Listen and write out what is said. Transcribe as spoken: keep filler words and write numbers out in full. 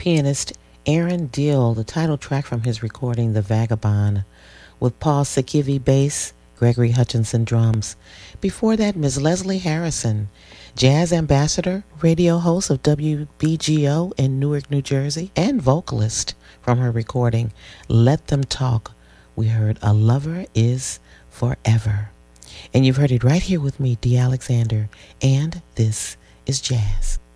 pianist Aaron Dill, the title track from his recording The Vagabond, with Paul Sakivi bass, Gregory Hutchinson drums. Before that, Miz Leslie Harrison, jazz ambassador, radio host of W B G O in Newark, New Jersey, and vocalist, from her recording Let Them Talk. We heard A Lover Is Forever. And you've heard it right here with me, Dee Alexander, and this is Jazz.